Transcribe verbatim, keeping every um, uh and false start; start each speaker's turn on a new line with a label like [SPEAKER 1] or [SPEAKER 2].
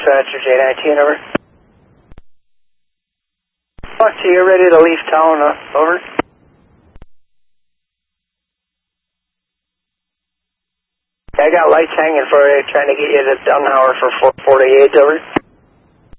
[SPEAKER 1] dispatcher, J nineteen, over. Talk to you, ready to leave town, uh, over. I got lights hanging for you, trying to get you to Dunhauer for four forty-eight, over.